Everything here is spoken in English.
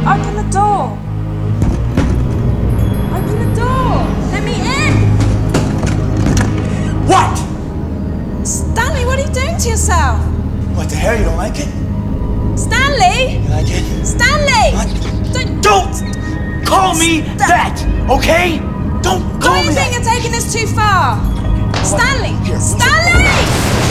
Open the door. Open the door. Let me in. What? Stanley, what are you doing to yourself? What the hell? You don't like it? Stanley! You like it? Stanley! What? Don't Call me that, okay? Don't call you me think that. you're taking this too far? Stanley! Here, Stanley!